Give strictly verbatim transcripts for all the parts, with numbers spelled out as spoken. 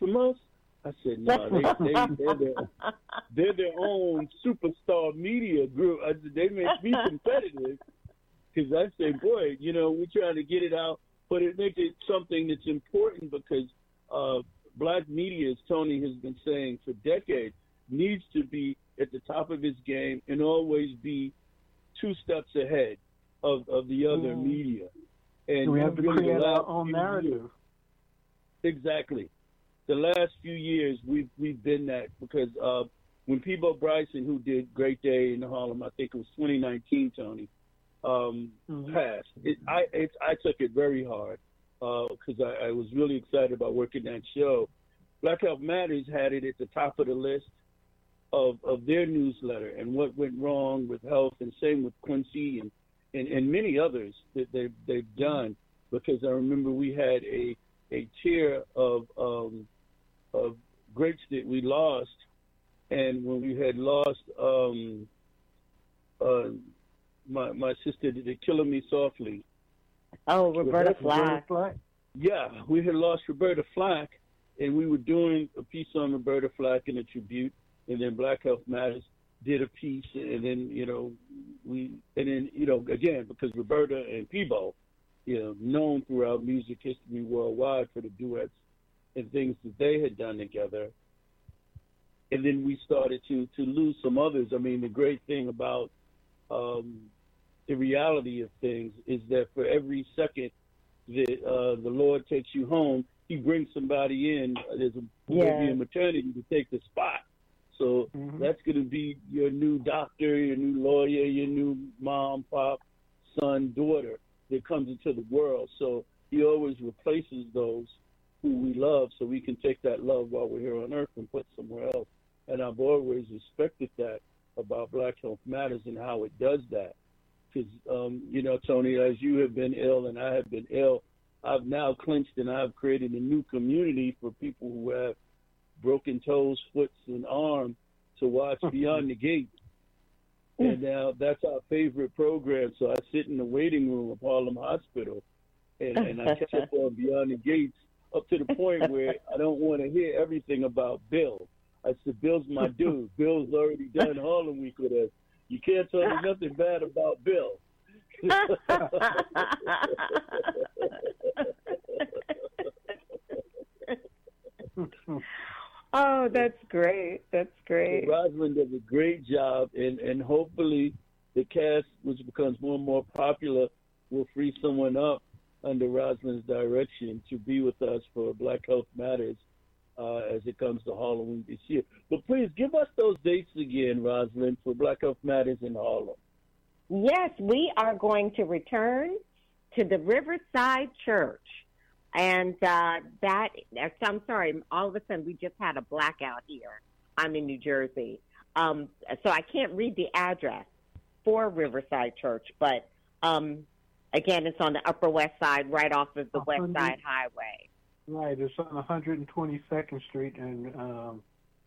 from us? I said, no, they, they, they're, their, they're their own superstar media group. I said, they make me competitive because I say, boy, you know, we're trying to get it out, but it makes it something that's important because uh, black media, as Tony has been saying for decades, needs to be at the top of its game and always be two steps ahead of, of the other mm. media. And we have to really create our own narrative. Years, exactly. The last few years, we've we've been that because uh, when Peabo Bryson, who did Great Day in Harlem, I think it was twenty nineteen, Tony, um, mm-hmm. passed. It, I it, I took it very hard because uh, I, I was really excited about working that show. Black Health Matters had it at the top of the list of, of their newsletter and what went wrong with health, and same with Quincy and, and, and many others that they've, they've done, because I remember we had a a tier of um, of greats that we lost, and when we had lost um, uh, my my sister that did Killing Me Softly. Oh, Roberta, Roberta Flack. Flack. Yeah, we had lost Roberta Flack, and we were doing a piece on Roberta Flack in a tribute, and then Black Health Matters did a piece, and then, you know, we, and then, you know, again, because Roberta and Peabo, you know, known throughout music history worldwide for the duets and things that they had done together. And then we started to, to lose some others. I mean, the great thing about um, the reality of things is that for every second that uh, the Lord takes you home, he brings somebody in. There's a, yeah. a maternity to take the spot. So mm-hmm. that's going to be your new doctor, your new lawyer, your new mom, pop, son, daughter that comes into the world. So he always replaces those who we love so we can take that love while we're here on earth and put somewhere else. And I've always respected that about Black Health Matters and how it does that. Because, um, you know, Tony, as you have been ill and I have been ill, I've now clinched and I've created a new community for people who have broken toes, foots, and arms to watch Beyond the Gates. And now that's our favorite program. So I sit in the waiting room of Harlem Hospital and, and I catch up on Beyond the Gates up to the point where I don't want to hear everything about Bill. I said, Bill's my dude. Bill's already done Harlem Week with us. You can't tell me nothing bad about Bill. Oh, that's great. That's great. So Rosalind does a great job, and, and hopefully the cast, which becomes more and more popular, will free someone up under Rosalind's direction to be with us for Black Health Matters uh, as it comes to Halloween this year. But please give us those dates again, Rosalind, for Black Health Matters in Harlem. Yes, we are going to return to the Riverside Church. And uh, that, I'm sorry, all of a sudden we just had a blackout here. I'm in New Jersey. Um, so I can't read the address for Riverside Church, but um, again, it's on the Upper West Side, right off of the West Side Highway. Right, it's on one hundred twenty-second Street and um,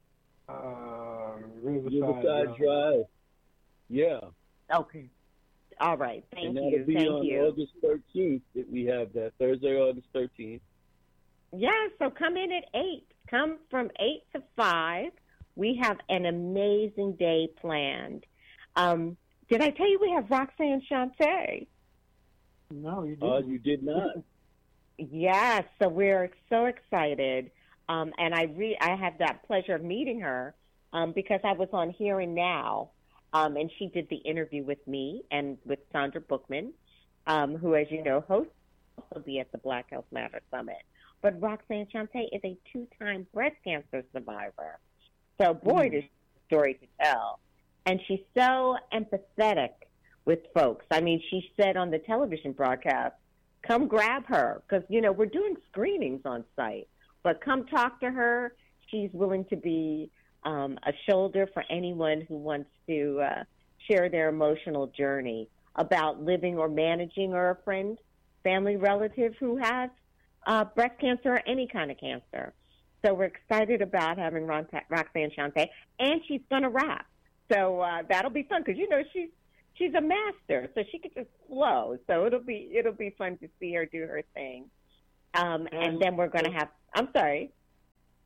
uh, Riverside, Riverside uh, Drive. Yeah. Okay. All right. Thank and that'll you. be Thank on you. August thirteenth that we have that. Thursday, August thirteenth. Yeah, so come in at eight. Come from eight to five. We have an amazing day planned. Um, did I tell you we have Roxanne Shante? No, you didn't. Oh, uh, you did not. Yes, so we're so excited. Um, and I re- I had that pleasure of meeting her um, because I was on Here and Now. Um, and she did the interview with me and with Sandra Bookman, um, who, as you know, hosts will be at the Black Health Matter Summit. But Roxanne Shante is a two-time breast cancer survivor. So, boy, mm. there's a story to tell. And she's so empathetic with folks. I mean, she said on the television broadcast, come grab her, because, you know, we're doing screenings on site. But come talk to her. She's willing to be Um, a shoulder for anyone who wants to uh, share their emotional journey about living or managing or a friend, family relative who has uh, breast cancer or any kind of cancer. So we're excited about having Ron- Roxanne Shante, and she's going to rap. So uh, that'll be fun because, you know, she's she's a master, so she could just flow. So it'll be it'll be fun to see her do her thing. Um, and then we're going to have – I'm sorry.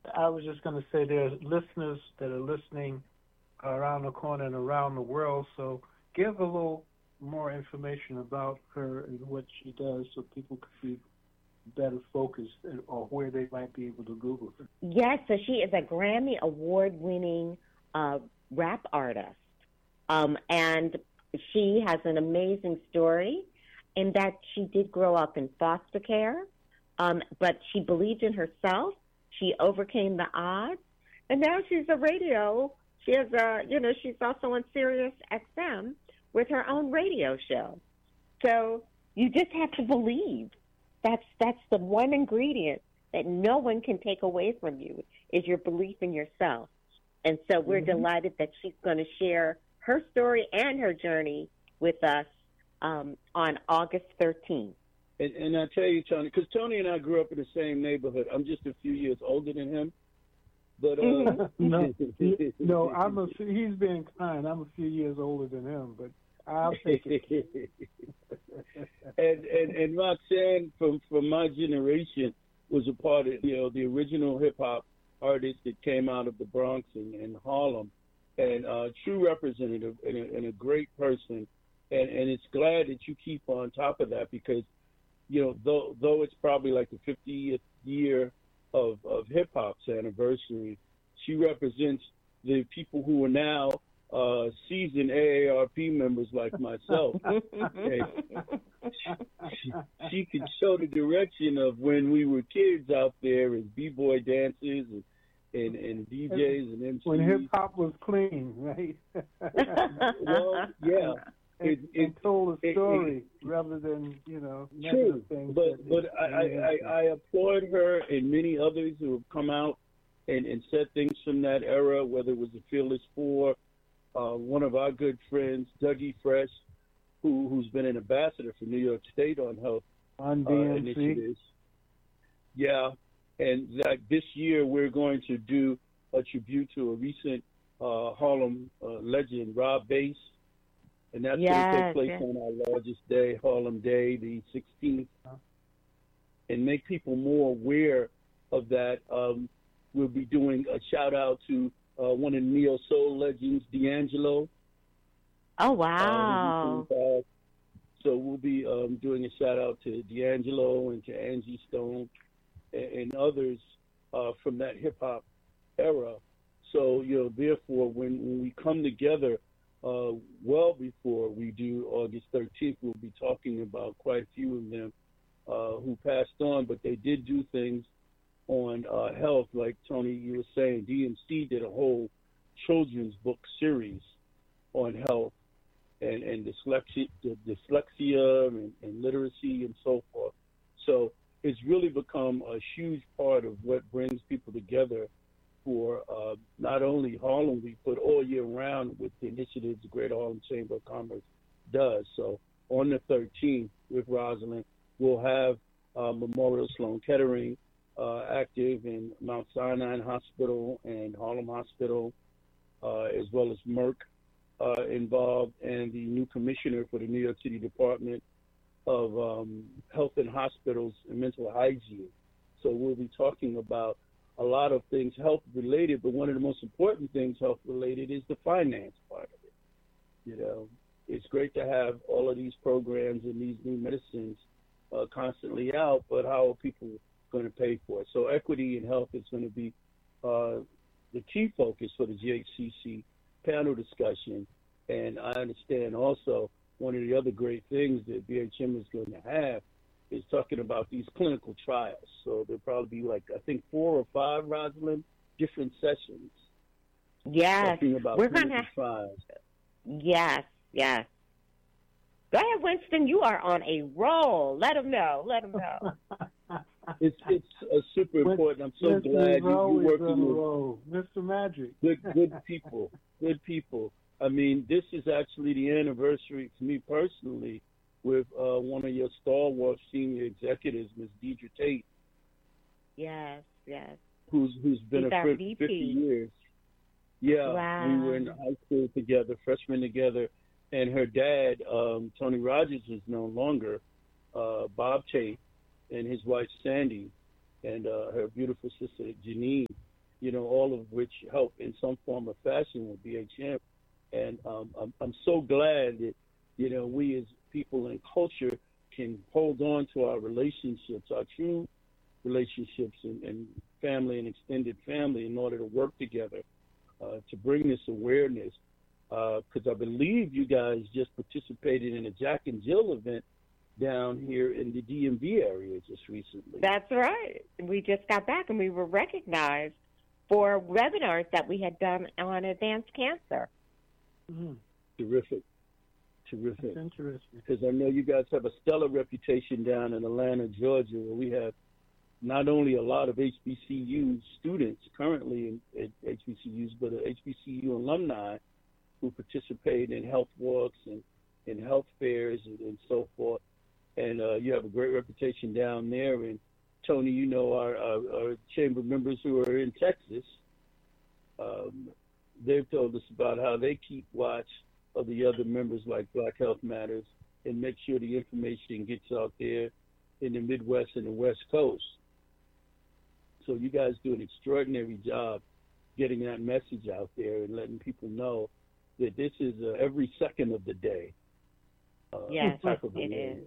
I was just going to say there's listeners that are listening around the corner and around the world. So give a little more information about her and what she does so people can be better focused or where they might be able to Google her. Yes, so she is a Grammy Award-winning uh, rap artist. Um, and she has an amazing story in that she did grow up in foster care, um, but she believed in herself. She overcame the odds, and now she's a radio. She has a, you know, she's also on Sirius X M with her own radio show. So you just have to believe. That's that's the one ingredient that no one can take away from you is your belief in yourself. And so we're mm-hmm. delighted that she's going to share her story and her journey with us um, on August thirteenth. And, and I tell you, Tony, because Tony and I grew up in the same neighborhood. I'm just a few years older than him. But uh, no, no, I'm a. He's being kind. I'm a few years older than him, but I'll take it. and, and and Roxanne from from my generation was a part of, you know, the original hip hop artist that came out of the Bronx and, and Harlem, and uh, true representative and a, and a great person. And and it's glad that you keep on top of that because, you know, though though it's probably like the fiftieth year of, of hip hop's anniversary, she represents the people who are now uh, seasoned A A R P members like myself. Okay. she, she could show the direction of when we were kids out there as b-boy dancers and, and, and D Js and M Cs. When hip hop was clean, right? Well, yeah. It, it, it, it told a story it, it, rather than, you know, true. Things. But but I, I, I, I applaud her and many others who have come out and, and said things from that era, whether it was the Fearless Four, uh, one of our good friends, Dougie Fresh, who, who's been an ambassador for New York State on health on uh, initiatives. Yeah, and that this year we're going to do a tribute to a recent uh, Harlem uh, legend, Rob Bass. And that's yes, going to take place yes. on our largest day, Harlem Day, the sixteenth, and make people more aware of that. Um, we'll be doing a shout-out to uh, one of the neo-soul legends, D'Angelo. Oh, wow. Uh, so we'll be um, doing a shout-out to D'Angelo and to Angie Stone and, and others uh, from that hip-hop era. So, you know, therefore, when, when we come together, Uh, well before we do August thirteenth, we'll be talking about quite a few of them uh, who passed on, but they did do things on uh, health, like Tony, you were saying. D M C did a whole children's book series on health and, and dyslexia, dyslexia and, and literacy and so forth. So it's really become a huge part of what brings people together for uh, not only Harlem Week, but all year round with the initiatives the Greater Harlem Chamber of Commerce does. So on the thirteenth with Rosalind, we'll have uh, Memorial Sloan Kettering uh, active in Mount Sinai Hospital and Harlem Hospital, uh, as well as Merck uh, involved, and the new commissioner for the New York City Department of um, Health and Hospitals and Mental Hygiene. So we'll be talking about a lot of things health-related, but one of the most important things health-related is the finance part of it. You know, it's great to have all of these programs and these new medicines uh, constantly out, but how are people going to pay for it? So equity in health is going to be uh, the key focus for the G H C C panel discussion. And I understand also one of the other great things that B H M is going to have is talking about these clinical trials. So there'll probably be like, I think, four or five, Rosalind, different sessions. Yes. Talking about We're clinical gonna... trials. Yes, yes. Go ahead, Winston. You are on a roll. Let them know. Let them know. it's it's uh, super important. I'm so Mister glad you, you're working with roll. Mister Magic. good, good people. Good people. I mean, this is actually the anniversary to me personally with uh, one of your stalwart senior executives, Miz Deidre Tate. Yes, yes. Who's who's been She's a friend for fifty years. Yeah, wow. We were in high school together, freshmen together, and her dad, um, Tony Rogers, is no longer. Uh, Bob Tate and his wife Sandy, and uh, her beautiful sister Janine you know, all of which help in some form or fashion with B H M. And um, I'm, I'm so glad that, you know, we as people in culture can hold on to our relationships, our true relationships and, and family and extended family in order to work together uh, to bring this awareness. Because uh, I believe you guys just participated in a Jack and Jill event down here in the D M V area just recently. That's right. We just got back and we were recognized for webinars that we had done on advanced cancer. Mm. Terrific. Terrific. That's interesting. Because I know you guys have a stellar reputation down in Atlanta, Georgia, where we have not only a lot of H B C U students currently in, at H B C Us, but H B C U alumni who participate in health walks and in health fairs and, and so forth. And uh, you have a great reputation down there. And Tony, you know our, our, our chamber members who are in Texas, um, they've told us about how they keep watch of the other members like Black Health Matters and make sure the information gets out there in the Midwest and the West Coast. So you guys do an extraordinary job getting that message out there and letting people know that this is uh, every second of the day. Uh, yes, type of it is.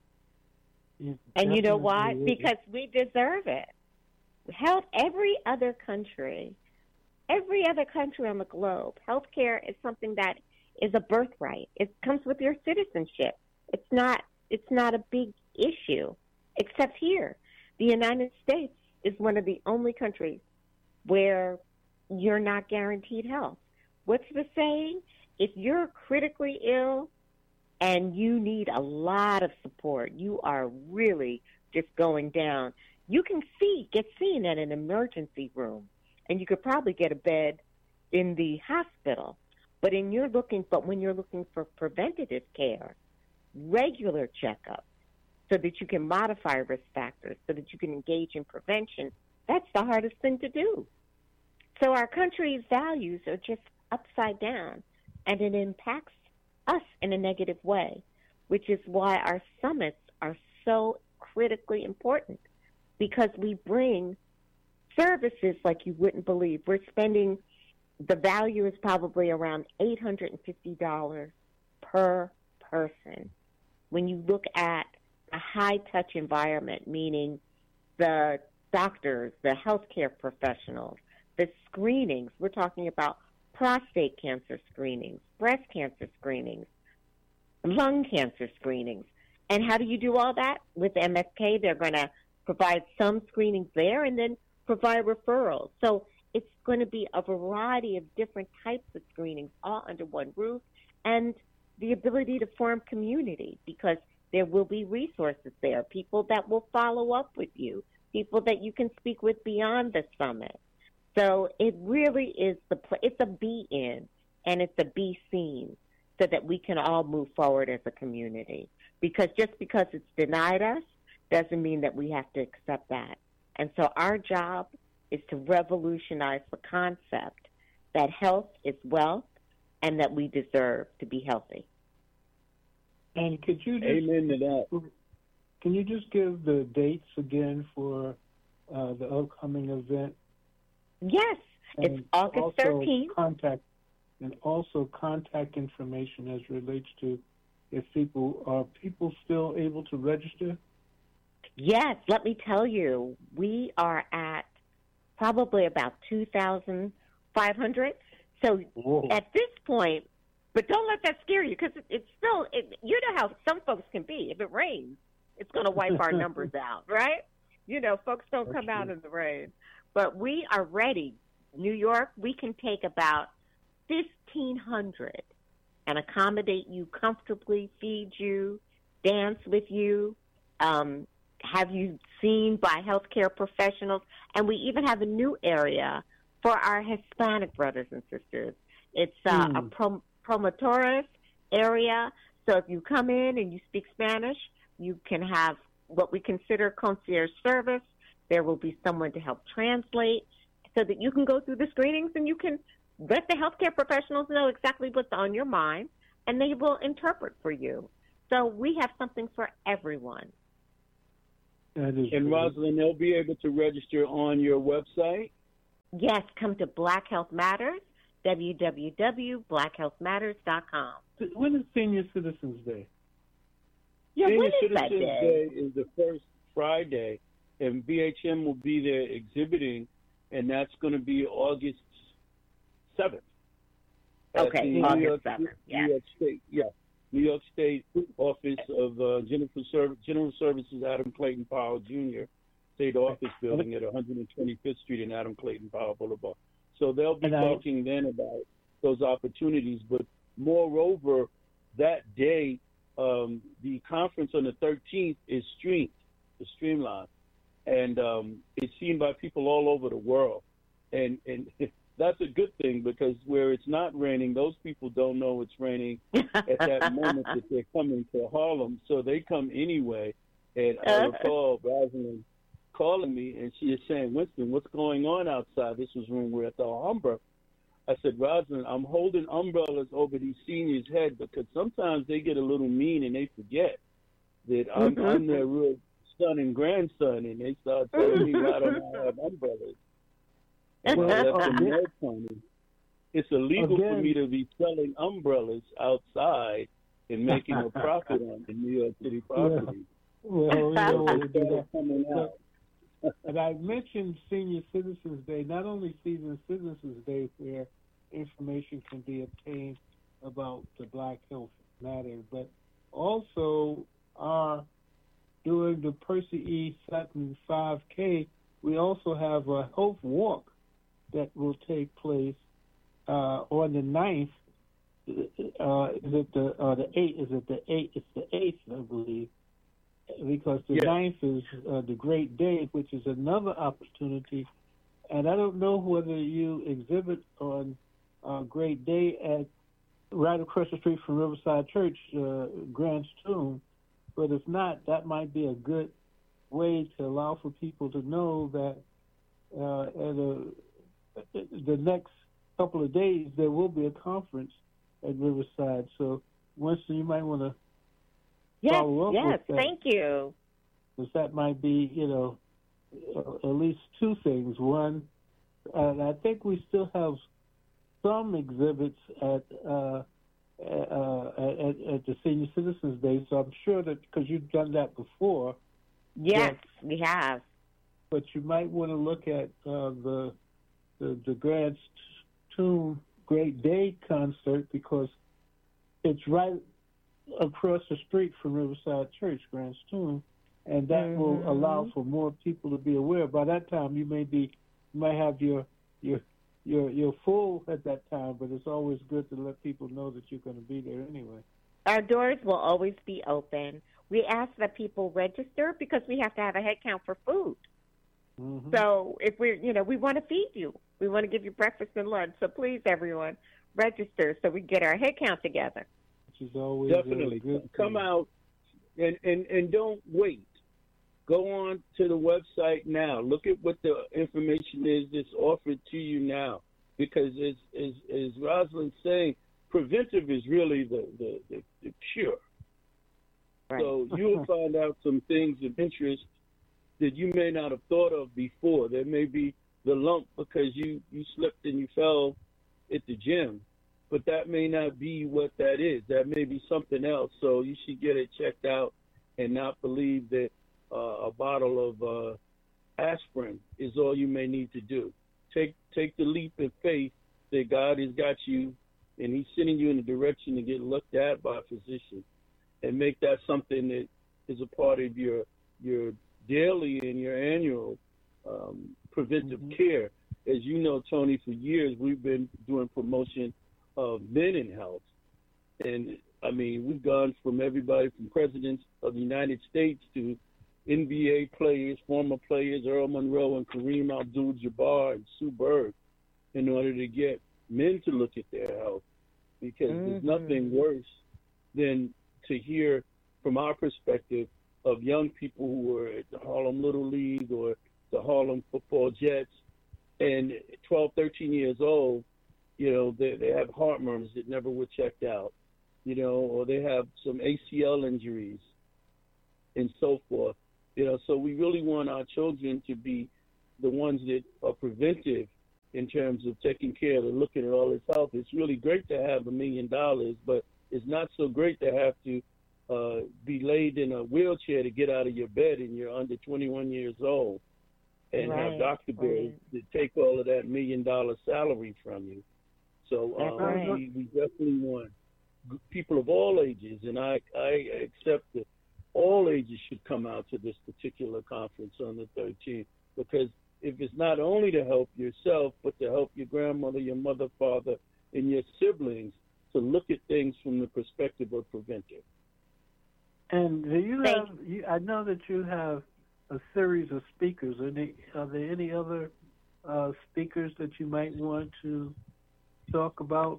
Yeah, and you know why? is. Because we deserve it. Health, every other country, every other country on the globe, healthcare is something that is a birthright. It comes with your citizenship. It's not. It's not a big issue, except here. The United States is one of the only countries where you're not guaranteed health. What's the saying? If you're critically ill and you need a lot of support, you are really just going down, you can see, get seen at an emergency room, and you could probably get a bed in the hospital. But in you're looking, but when you're looking for preventative care, regular checkups, so that you can modify risk factors, so that you can engage in prevention, that's the hardest thing to do. So our country's values are just upside down, and it impacts us in a negative way, which is why our summits are so critically important, because we bring services like you wouldn't believe. We're spending, the value is probably around eight hundred fifty dollars per person. When you look at a high-touch environment, meaning the doctors, the healthcare professionals, the screenings, we're talking about prostate cancer screenings, breast cancer screenings, lung cancer screenings. And how do you do all that? With M S K, they're going to provide some screenings there and then provide referrals. So it's going to be a variety of different types of screenings all under one roof, and the ability to form community, because there will be resources there, people that will follow up with you, people that you can speak with beyond the summit. So it really is the it's a be in and it's a be seen, so that we can all move forward as a community. Because just because it's denied us doesn't mean that we have to accept that. And so our job is to revolutionize the concept that health is wealth and that we deserve to be healthy. And could you just, Amen to that. Can you just give the dates again for uh, the upcoming event? Yes, And it's August also thirteenth. Contact, and also contact information as relates to if people are people still able to register? Yes, let me tell you, we are at probably about two thousand five hundred. So Whoa. at this point, but don't let that scare you, because it, it's still, it, you know how some folks can be. If it rains, it's going to wipe our numbers out, right? You know, folks don't That's come out true. in the rain. But we are ready. New York, we can take about fifteen hundred and accommodate you comfortably, feed you, dance with you, um, have you seen by healthcare professionals. And we even have a new area for our Hispanic brothers and sisters. It's uh, Mm. a prom- promotores area. So if you come in and you speak Spanish, you can have what we consider concierge service. There will be someone to help translate so that you can go through the screenings and you can let the healthcare professionals know exactly what's on your mind, and they will interpret for you. So we have something for everyone. That is And great. Rosalind, they'll be able to register on your website? Yes, come to Black Health Matters, w w w dot black health matters dot com. When is Senior Citizens Day? Yeah, Senior when is Citizens that day? Day is the first Friday, and B H M will be there exhibiting, and that's going to be August seventh. Okay, New August York, seventh, yeah. New York State, yeah. New York State Office of uh, General, Serv- General Services, Adam Clayton Powell Junior State Office Building at one twenty-fifth Street and Adam Clayton Powell Boulevard. So they'll be And I- talking then about those opportunities. But moreover, that day, um, the conference on the thirteenth is streamed, the streamline, and um, it's seen by people all over the world. And and that's a good thing, because where it's not raining, those people don't know it's raining at that moment that they're coming to Harlem, so they come anyway. And I recall Rosalind calling me, and she is saying, "Winston, what's going on outside?" This was when we were at the Alhambra. I said, "Rosalind, I'm holding umbrellas over these seniors' head, because sometimes they get a little mean and they forget that I'm, Mm-hmm. I'm their real son and grandson, and they start telling me why don't I have umbrellas." And Well, I let uh, them know, Tony, it's illegal for again- me to be selling umbrellas outside and making a profit on the New York City property. Well, we don't want to do It's that. coming out. And I mentioned Senior Citizens Day, not only Senior Citizens Day, where information can be obtained about the Black Health Matter, but also uh, during the Percy E. Sutton five K, we also have a health walk that will take place uh, on the ninth. Uh, is it the uh, the eighth? Is it the eighth? It's the eighth, I believe, because the Yeah. ninth is uh, the Great Day, which is another opportunity. And I don't know whether you exhibit on uh, Great Day at right across the street from Riverside Church, uh, Grant's Tomb, but if not, that might be a good way to allow for people to know that uh, at a, the next couple of days there will be a conference at Riverside. So, Winston, you might want to Yes, follow up yes, with that. thank you. Because that might be, you know, uh, at least two things. One, and I think we still have some exhibits at uh, uh, at, at the Senior Citizens Day, so I'm sure that, because you've done that before, Yes, we have. but you might want to look at uh, the the, the Grant's Tomb Great Day concert, because it's right across the street from Riverside Church, Grant's Tomb, and that Mm-hmm. will allow for more people to be aware. By that time, you may be, you might have your your your your full at that time, but it's always good to let people know that you're going to be there anyway. Our doors will always be open. We ask that people register because we have to have a head count for food. Mm-hmm. So if we're, you know, we want to feed you. We want to give you breakfast and lunch. So please, everyone, register so we get our head count together. Which is always Definitely. a good Come thing. out and, and, and don't wait. Go on to the website now. Look at what the information is that's offered to you now. Because as, as, as Rosalind's saying, preventive is really the, the, the, the cure. Right. So you'll find out some things of interest that you may not have thought of before. There may be the lump because you, you slipped and you fell at the gym, but that may not be what that is. That may be something else. So you should get it checked out and not believe that uh, a bottle of uh, aspirin is all you may need to do. Take take the leap of faith that God has got you, and He's sending you in a direction to get looked at by a physician, and make that something that is a part of your your daily and your annual um, preventive Mhm. care. As you know, Tony, for years we've been doing promotion of men in health. And, I mean, we've gone from everybody from presidents of the United States to N B A players, former players, Earl Monroe and Kareem Abdul-Jabbar and Sue Bird, in order to get men to look at their health. Because there's Mhm. nothing worse than to hear, from our perspective, of young people who are at the Harlem Little League or the Harlem Football Jets, and twelve, thirteen years old, you know, they, they have heart murmurs that never were checked out, you know, or they have some A C L injuries and so forth. You know, so we really want our children to be the ones that are preventive in terms of taking care of and looking at all his health. It's really great to have a million dollars, but it's not so great to have to uh, be laid in a wheelchair to get out of your bed and you're under twenty-one years old and right, have doctor bills right. to take all of that million dollar salary from you. So um, right. we, we definitely want people of all ages, and I, I accept that all ages should come out to this particular conference on the thirteenth, because if it's not only to help yourself, but to help your grandmother, your mother, father, and your siblings to look at things from the perspective of preventive. And do you have, you, I know that you have a series of speakers. Are there, are there any other uh, speakers that you might want to talk about?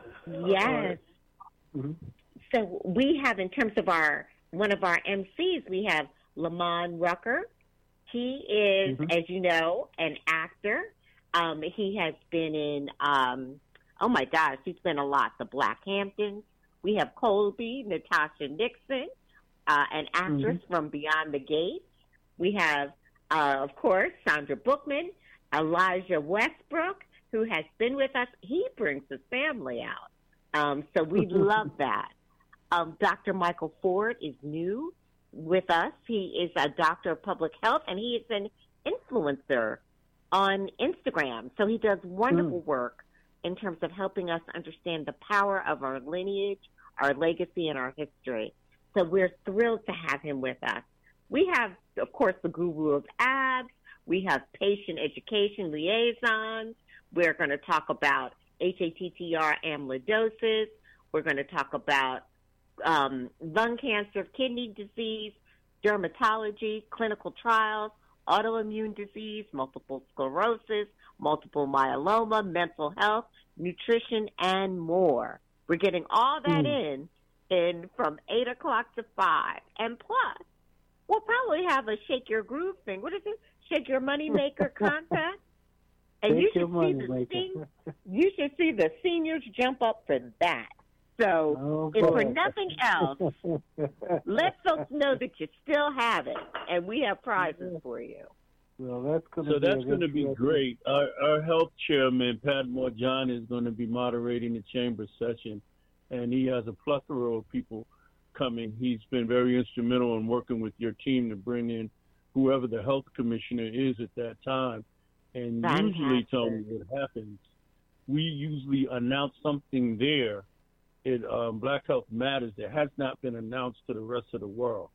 Yes. Mm-hmm. So we have, in terms of our, one of our M Cs, we have Lamont Rucker. He is, mm-hmm. as you know, an actor. Um, he has been in, um, oh my gosh, he's been a lot. The Black Hamptons. We have Colby, Natasha Nixon, uh, an actress mm-hmm. from Beyond the Gates. We have, uh, of course, Sandra Bookman, Elijah Westbrook, who has been with us. He brings his family out. Um, so we love that. Um, Doctor Michael Ford is new with us. He is a doctor of public health, and he is an influencer on Instagram. So he does wonderful mm. work in terms of helping us understand the power of our lineage, our legacy, and our history. So we're thrilled to have him with us. We have, of course, the Guru of Abs. We have patient education liaisons. We're going to talk about H A T T R amyloidosis. We're going to talk about um, lung cancer, kidney disease, dermatology, clinical trials, autoimmune disease, multiple sclerosis, multiple myeloma, mental health, nutrition, and more. We're getting all that mm. in, in from eight o'clock to five. And plus, we'll probably have a Shake Your Groove thing. What is it? Shake Your Money Maker contest? And you should, see the sen- you should see the seniors jump up for that. So, oh, if for nothing else, let folks know that you still have it, and we have prizes for you. Well, that's gonna so be that's going to be great. Our, our health chairman, Pat Moore-John, is going to be moderating the chamber session, and he has a plethora of people coming. He's been very instrumental in working with your team to bring in whoever the health commissioner is at that time. And Fantastic. Usually, Tony, what happens, we usually announce something there at um, Black Health Matters that has not been announced to the rest of the world.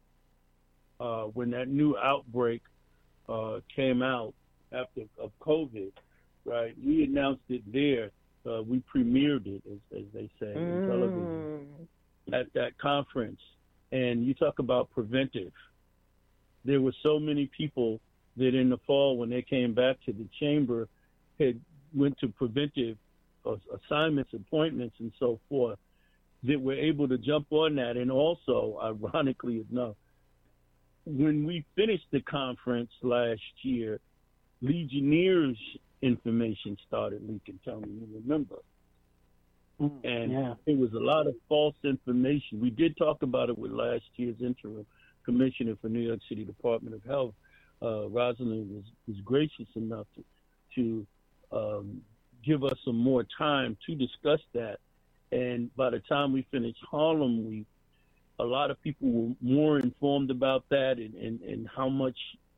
Uh, when that new outbreak uh, came out after of COVID, right, we announced it there. Uh, we premiered it, as, as they say, mm. in television, at that conference. And you talk about preventive. There were so many people that in the fall, when they came back to the chamber, had went to preventive assignments, appointments, and so forth, that were able to jump on that. And also, ironically enough, when we finished the conference last year, Legionnaires information started leaking, Tony, you remember. Mm, and yeah. It was a lot of false information. We did talk about it with last year's interim commissioner for New York City Department of Health. Uh, Rosalind was, was gracious enough to, to um, give us some more time to discuss that. And by the time we finished Harlem Week, a lot of people were more informed about that and, and, and how much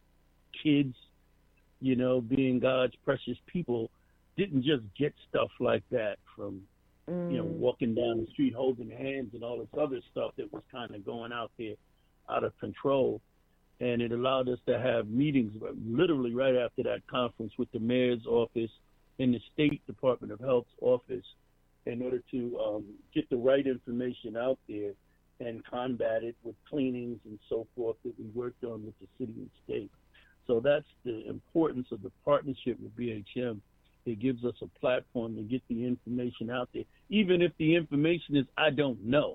kids, you know, being God's precious people, didn't just get stuff like that from, mm. you know, walking down the street holding hands and all this other stuff that was kind of going out there out of control. And it allowed us to have meetings literally right after that conference with the mayor's office and the State Department of Health's office in order to um, get the right information out there and combat it with cleanings and so forth that we worked on with the city and state. So that's the importance of the partnership with B H M. It gives us a platform to get the information out there, even if the information is I don't know.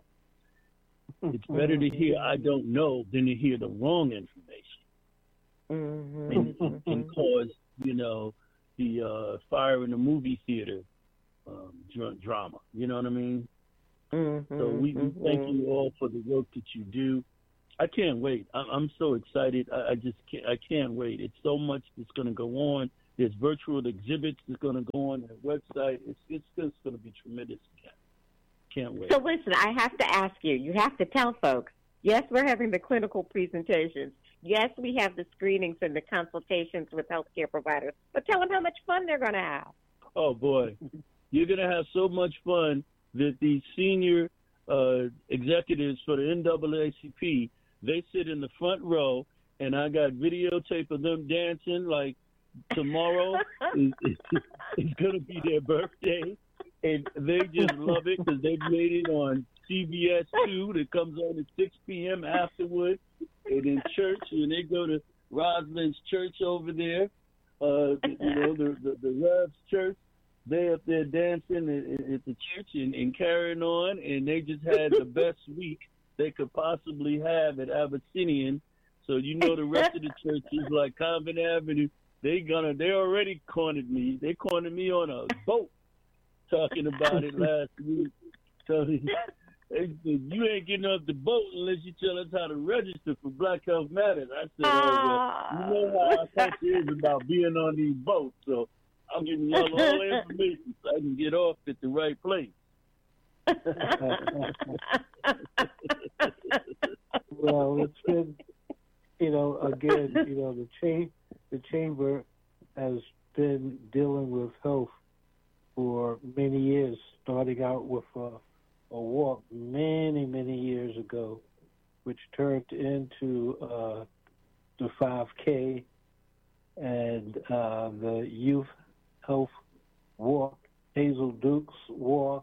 It's better to hear I don't know than to hear the wrong information mm-hmm. and, and cause, you know, the uh, fire in the movie theater um, dr- drama. You know what I mean? Mm-hmm. So we, we thank you all for the work that you do. I can't wait. I, I'm so excited. I, I just can't, I can't wait. It's so much that's going to go on. There's virtual exhibits that's going to go on their website. It's it's just going to be tremendous. Can't wait. So listen, I have to ask you. You have to tell folks. Yes, we're having the clinical presentations. Yes, we have the screenings and the consultations with healthcare providers. But tell them how much fun they're going to have. Oh boy, you're going to have so much fun that the senior uh, executives for the N double A C P, they sit in the front row, and I got videotape of them dancing like tomorrow is, is, is going to be their birthday, and they just love it because they made it on C B S two that comes on at six p.m. afterward, and in church, and they go to Rosalind's church over there, uh, you know, the, the, the Rev's church. They up there dancing at, at the church and, and carrying on, and they just had the best week they could possibly have at Abyssinian. So you know the rest of the churches like Convent Avenue, they gonna they already cornered me. They cornered me on a boat talking about it last week. So they, they said, you ain't getting off the boat unless you tell us how to register for Black Health Matters. I said, oh, well, you know how our culture is about being on these boats. So I'm giving y'all all the information so I can get off at the right place. Well, it's been, you know, again, you know, the cha- the chamber has been dealing with health for many years, starting out with a, a walk many, many years ago, which turned into uh, the five K and uh, the youth health walk, Hazel Duke's walk,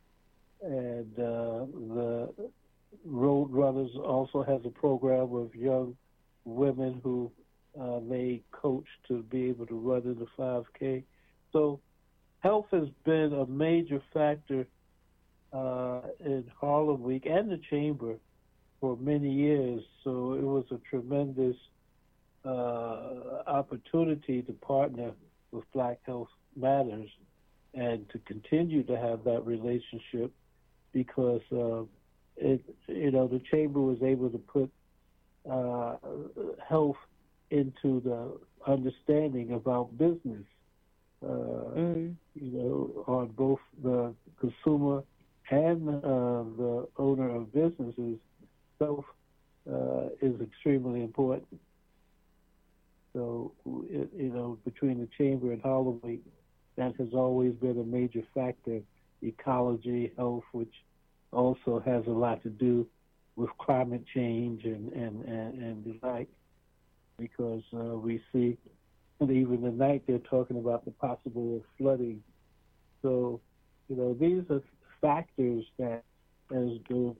and uh, the Road Runners also has a program of young women who uh, they coach to be able to run in the five K. So health has been a major factor uh, in Harlem Week and the Chamber for many years. So it was a tremendous uh, opportunity to partner with Black Health Matters and to continue to have that relationship because uh, it, you know, the Chamber was able to put uh, health into the understanding about business, uh, mm. you know, on both the consumer and uh, the owner of businesses. Health uh, is extremely important. So, it, you know, between the Chamber and Harlem Week, that has always been a major factor. Ecology, health, which also has a lot to do with climate change and, and, and, and the like, because uh, we see, and even tonight they're talking about the possible flooding. So, you know, these are factors that as the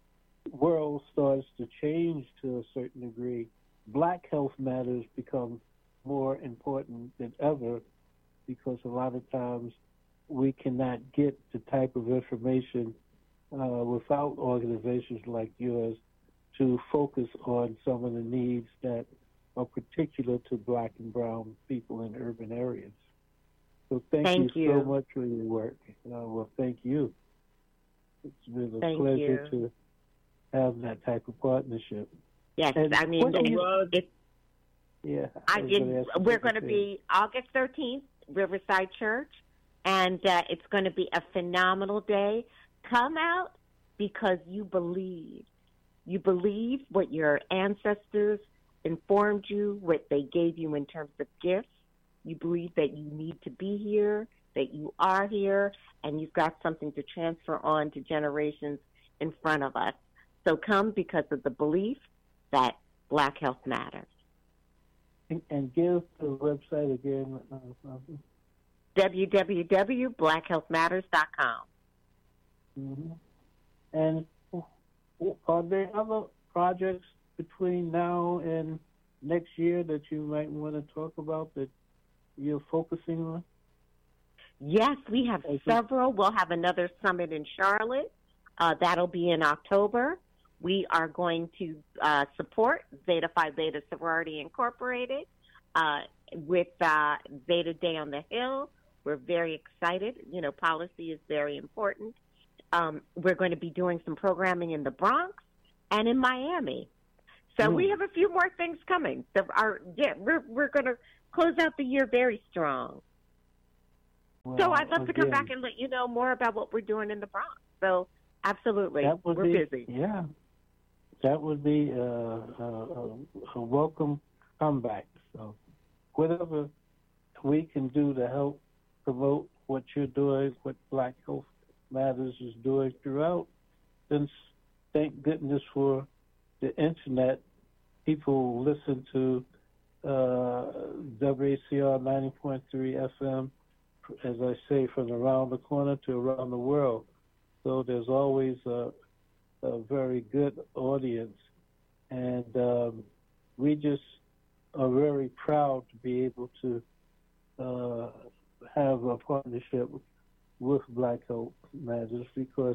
world starts to change to a certain degree, Black Health Matters become more important than ever because a lot of times we cannot get the type of information uh, without organizations like yours to focus on some of the needs that are particular to Black and brown people in urban areas. So thank, thank you, you so much for your work. Uh, well, thank you. It's been a thank pleasure you. to have that type of partnership. Yes, and I mean, if, yeah, I did, we're going to be August thirteenth, Riverside Church, and uh, it's going to be a phenomenal day. Come out because you believe. You believe what your ancestors informed you, what they gave you in terms of gifts. You believe that you need to be here, that you are here, and you've got something to transfer on to generations in front of us. So come because of the belief that Black Health Matters. And, and give the website again. Uh, w w w dot black health matters dot com. Mm-hmm. And are there other projects between now and next year that you might want to talk about that you're focusing on? Yes, we have okay. several. We'll have another summit in Charlotte. Uh, that'll be in October. We are going to uh, support Zeta Phi Beta Sorority Incorporated uh, with uh, Zeta Day on the Hill. We're very excited. You know, policy is very important. Um, we're going to be doing some programming in the Bronx and in Miami. So mm. we have a few more things coming. So our, yeah, we're we're going to close out the year very strong. Well, so I'd love again, to come back and let you know more about what we're doing in the Bronx. So absolutely, that would we're be, busy. Yeah, that would be a, a, a welcome comeback. So whatever we can do to help promote what you're doing, what Black Health Matters is doing throughout, then thank goodness for the internet. People listen to uh, W A C R ninety point three F M, as I say, from around the corner to around the world. So there's always a, a very good audience. And um, we just are very proud to be able to uh, have a partnership with Black Health Matters because,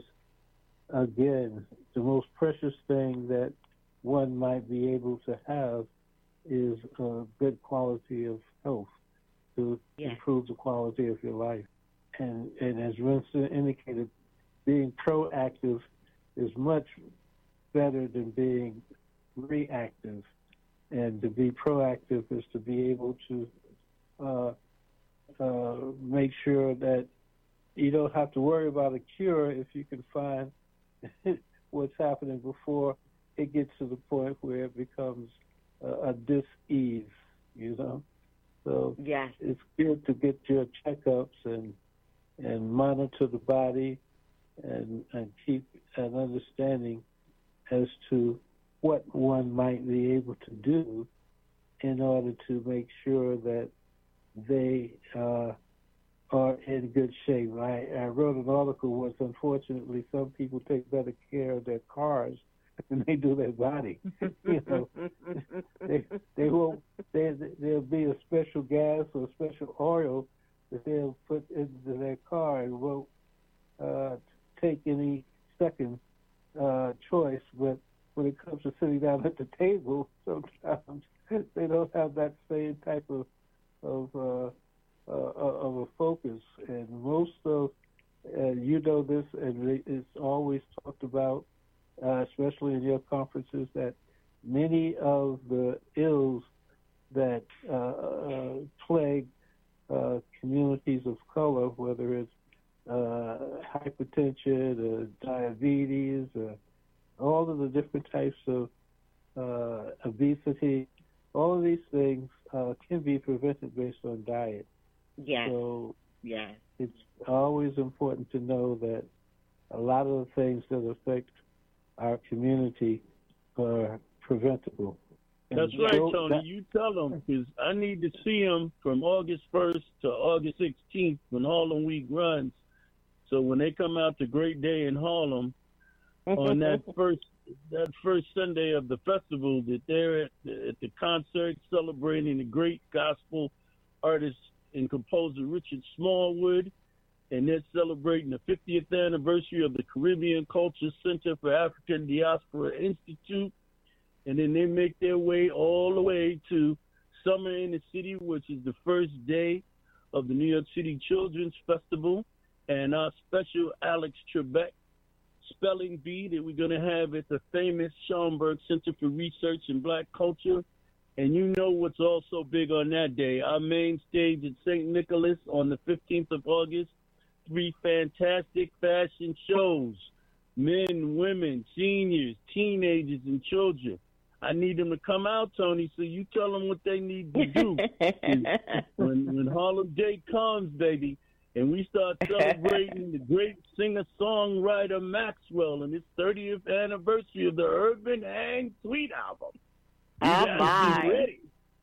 again, the most precious thing that one might be able to have is a good quality of health to yes. improve the quality of your life. And, and as Winston indicated, being proactive is much better than being reactive. And to be proactive is to be able to uh, uh, make sure that you don't have to worry about a cure if you can find what's happening before it gets to the point where it becomes uh, a dis-ease, you know? So yes. it's good to get your checkups and and monitor the body and, and keep an understanding as to what one might be able to do in order to make sure that they uh, are in good shape. I, I wrote an article once, unfortunately, some people take better care of their cars than they do their body. You know, they, they won't, they, there'll be a special gas or special oil that they'll put into their car and won't uh, take any second uh, choice, but when it comes to sitting down at the table, sometimes they don't have that same type of of uh, uh, of a focus. And most of, uh, you know this, and it's always talked about, uh, especially in your conferences, that many of the ills that uh, uh, plague uh, communities of color, whether it's uh, hypertension, uh, diabetes, uh, all of the different types of uh, obesity, all of these things uh, can be prevented based on diet. Yes. So yes. it's always important to know that a lot of the things that affect our community are preventable. That's and right, so Tony. That, you tell them, because I need to see them from August first to August sixteenth when Harlem Week runs. So when they come out to Great Day in Harlem, on that first that first Sunday of the festival, that they're at the, at the concert celebrating the great gospel artist and composer Richard Smallwood, and they're celebrating the fiftieth anniversary of the Caribbean Culture Center for African Diaspora Institute, and then they make their way all the way to Summer in the City, which is the first day of the New York City Children's Festival, and our special Alex Trebek spelling bee that we're going to have at the famous Schomburg Center for Research in Black Culture. And you know what's also big on that day, our main stage at Saint Nicholas on the fifteenth of August, three fantastic fashion shows, men, women, seniors, teenagers, and children. I need them to come out, Tony, so you tell them what they need to do. when, when Harlem Day comes, baby, and we start celebrating the great singer-songwriter Maxwell and his thirtieth anniversary of the Urban Hang Suite album. You oh, guys my. be ready.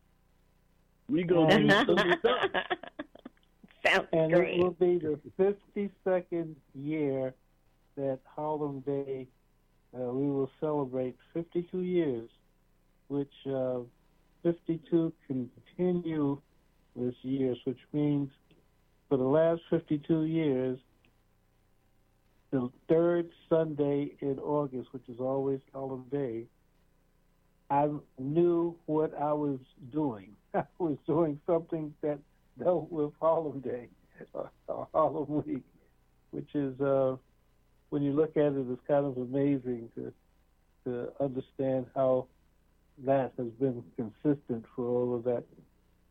We gonna do some stuff. Sounds and great. it will be the fifty-second year that Harlem Day, uh, we will celebrate fifty-two years, which uh, fifty-two continuous years, which means for the last fifty-two years, the third Sunday in August, which is always Harlem Day, I knew what I was doing. I was doing something that dealt with Harlem Day, or, or Harlem Week, which is, uh, when you look at it, it's kind of amazing to to understand how that has been consistent for all of that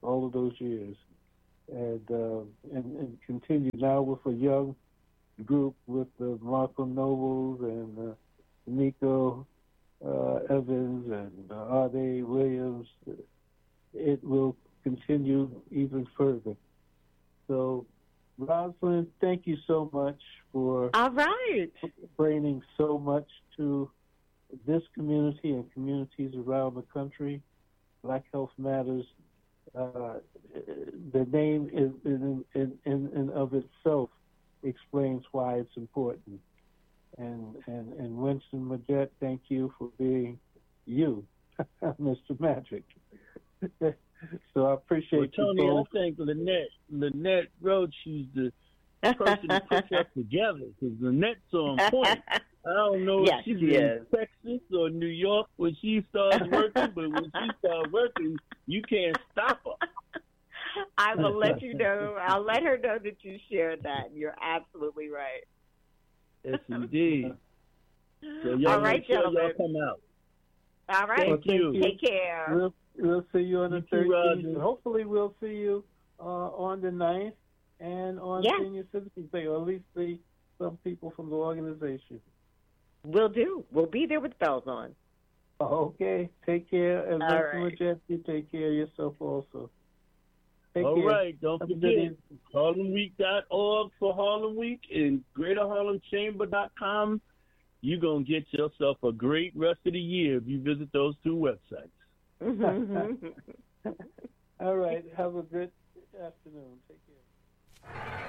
all of those years, and uh, and, and continue now with a young group with the Malcolm Nobles and uh, Nico uh, Evans and uh, Ade Williams. It will continue even further. So, Rosalind, thank you so much for all right. bringing so much to this community and communities around the country. Black Health Matters. Uh, the name is in, in, in, in of itself explains why it's important. And and and Winston Majette, thank you for being you, Mister Magic. So I appreciate well, Tony, you both. I think Lynette, Lynette Roach, she's the person who puts us together, because Lynette's on point. I don't know yes, if she's she in is. Texas or New York when she starts working, but when she starts working, you can't stop her. I will let you know. I'll let her know that you shared that. You're absolutely right. Yes, indeed. So y'all all right, make sure gentlemen. y'all come out. All right. Thank you. Take care. We'll, we'll see you on the You too, thirteenth. Roger. Hopefully we'll see you uh, on the ninth and on Yeah. Senior Citizens Day, or at least see some people from the organization. We'll do. We'll be there with bells on. Okay. Take care. And All Mister right. Majesty, take care of yourself also. Take All care. right, don't Have a good forget, evening. Harlem Week dot org for Harlem Week and Greater Harlem Chamber dot com. You're going to get yourself a great rest of the year if you visit those two websites. All right. Have a good afternoon. Take care.